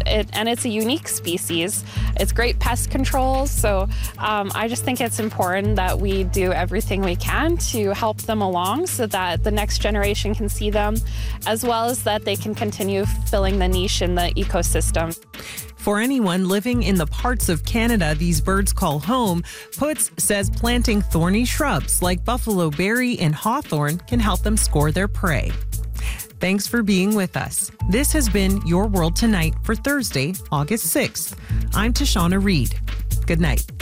and it's a unique species. It's great pest control. So I just think it's important that we do everything we can to help them along so that the next generation can see them, as well as that they can continue filling the niche in the ecosystem. For anyone living in the parts of Canada these birds call home, Putz says planting thorny shrubs like buffalo berry and hawthorn can help them score their prey. Thanks for being with us. This has been Your World Tonight for Thursday, August 6th. I'm Tashana Reed. Good night.